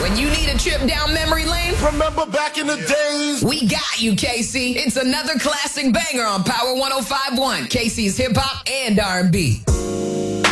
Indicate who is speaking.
Speaker 1: When you need a trip down memory lane,
Speaker 2: remember back in the days?
Speaker 1: We got you, KC. It's another classic banger on Power 105.1, KC's hip hop and R&B.